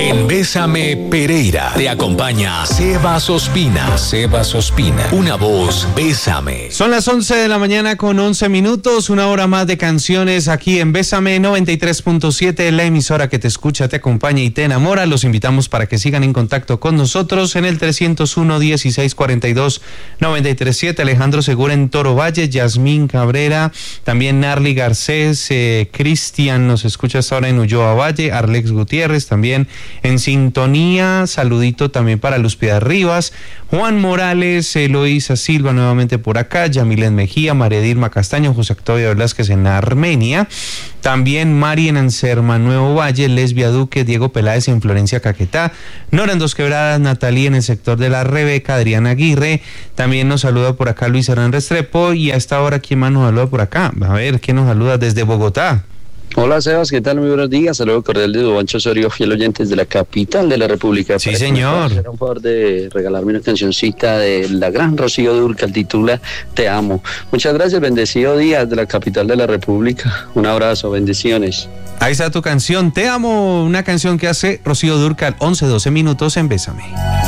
En Bésame Pereira te acompaña Sebas Ospina. Sebas Ospina, una voz, Bésame. Son las 11 de la mañana con 11 minutos, una hora más de canciones aquí en Bésame 93.7, la emisora que te escucha, te acompaña y te enamora. Los invitamos para que sigan en contacto con nosotros en el 301-1642-937. Alejandro Segura en Toro Valle, Yasmín Cabrera, también Narly Garcés, Cristian nos escucha hasta ahora en Ulloa Valle, Arlex Gutiérrez también en sintonía, saludito también para Luz Piedad Rivas, Juan Morales, Eloísa Silva nuevamente por acá, Yamilet Mejía, María Dilma Castaño, José Octavio Velázquez en Armenia, también Mari en Anserma, Nuevo Valle, Lesbia Duque, Diego Peláez en Florencia Caquetá, Nora en Dos Quebradas, Natalie en el sector de La Rebeca, Adriana Aguirre, también nos saluda por acá Luis Hernán Restrepo, y a esta hora, ¿quién más nos saluda por acá? A ver, ¿quién nos saluda desde Bogotá? Hola Sebas, ¿qué tal? Muy buenos días, saludo cordial de Dubancho Osorio, fiel oyentes de la capital de la República. Sí, señor. Un favor de regalarme una cancioncita de la gran Rocío Dúrcal, titula Te Amo. Muchas gracias, bendecido día de la capital de la República. Un abrazo, bendiciones. Ahí está tu canción, Te Amo, una canción que hace Rocío Dúrcal, 11-12 minutos en Bésame.